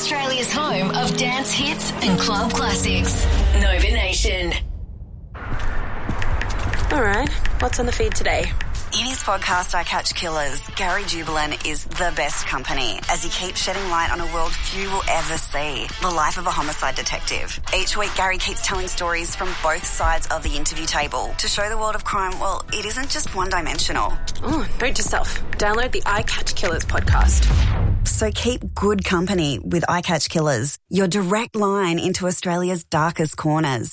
Australia's home of dance hits and club classics. Nova Nation. All right, what's on the feed today? In his podcast, I Catch Killers, Gary Jubelin is the best company as he keeps shedding light on a world few will ever see, the life of a homicide detective. Each week, Gary keeps telling stories from both sides of the interview table to show the world of crime, well, it isn't just one-dimensional. Oh, note to self. Download the I Catch Killers podcast. So keep good company with I Catch Killers, your direct line into Australia's darkest corners.